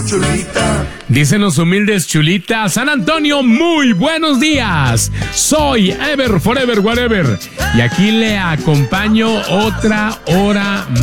chulita. Dicen los humildes chulitas. San Antonio, muy buenos días. Soy Ever Forever Whatever. Y aquí le acompaño otra hora